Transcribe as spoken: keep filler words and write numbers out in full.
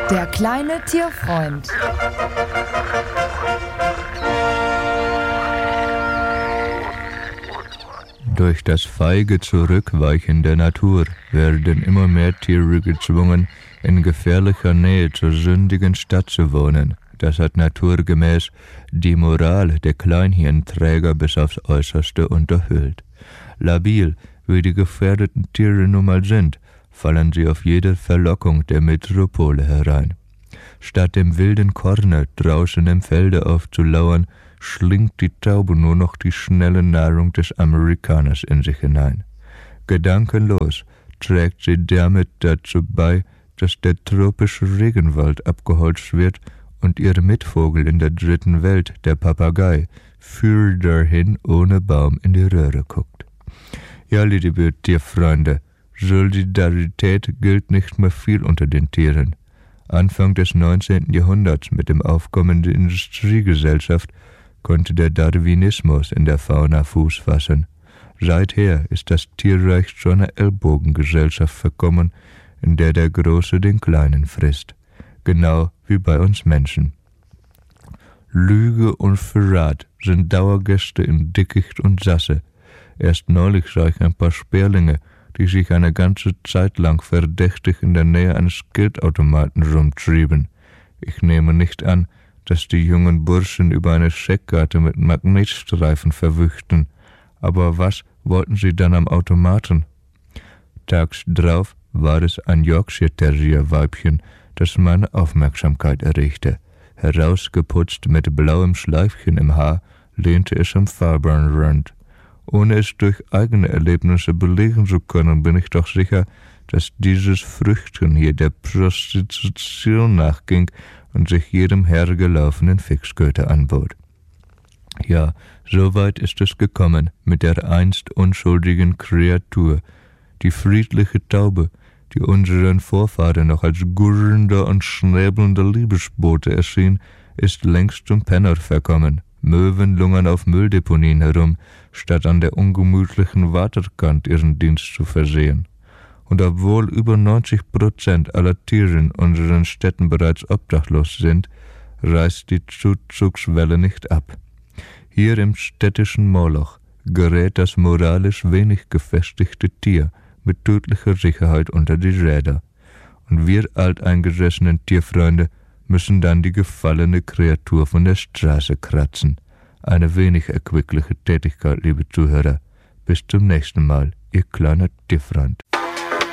Der kleine Tierfreund. Durch das feige Zurückweichen der Natur werden immer mehr Tiere gezwungen, in gefährlicher Nähe zur sündigen Stadt zu wohnen. Das hat naturgemäß die Moral der Kleinhirnträger bis aufs Äußerste unterhöhlt. Labil, wie die gefährdeten Tiere nun mal sind, fallen sie auf jede Verlockung der Metropole herein. Statt dem wilden Korne draußen im Felde aufzulauern, schlingt die Taube nur noch die schnelle Nahrung des Amerikaners in sich hinein. Gedankenlos trägt sie damit dazu bei, dass der tropische Regenwald abgeholzt wird und ihr Mitvogel in der dritten Welt, der Papagei, für dahin ohne Baum in die Röhre guckt. Ja, liebe Tierfreunde, Solidarität gilt nicht mehr viel unter den Tieren. Anfang des neunzehnten Jahrhunderts mit dem Aufkommen der Industriegesellschaft konnte der Darwinismus in der Fauna Fuß fassen. Seither ist das Tierreich zu einer Ellbogengesellschaft verkommen, in der der Große den Kleinen frisst. Genau wie bei uns Menschen. Lüge und Verrat sind Dauergäste in Dickicht und Sasse. Erst neulich sah ich ein paar Sperlinge, die sich eine ganze Zeit lang verdächtig in der Nähe eines Geldautomaten rumtrieben. Ich nehme nicht an, dass die jungen Burschen über eine Scheckkarte mit Magnetstreifen verwüchten. Aber was wollten sie dann am Automaten? Tags drauf war es ein Yorkshire Terrier Weibchen, das meine Aufmerksamkeit erregte. Herausgeputzt mit blauem Schleifchen im Haar, lehnte es am Fahrbahnrand. Ohne es durch eigene Erlebnisse belegen zu können, bin ich doch sicher, dass dieses Früchtchen hier der Prostitution nachging und sich jedem hergelaufenen Fixköter anbot. Ja, so weit ist es gekommen mit der einst unschuldigen Kreatur, die friedliche Taube, die unseren Vorfahren noch als gurrender und schnäbelnder Liebesbote erschien, ist längst zum Penner verkommen. Möwen lungern auf Mülldeponien herum, statt an der ungemütlichen Waterkant ihren Dienst zu versehen. Und obwohl über neunzig Prozent aller Tiere in unseren Städten bereits obdachlos sind, reißt die Zuzugswelle nicht ab. Hier im städtischen Moloch gerät das moralisch wenig gefestigte Tier mit tödlicher Sicherheit unter die Räder. Und wir alteingesessenen Tierfreunde müssen dann die gefallene Kreatur von der Straße kratzen. Eine wenig erquickliche Tätigkeit, liebe Zuhörer. Bis zum nächsten Mal, ihr kleiner Tierfreund.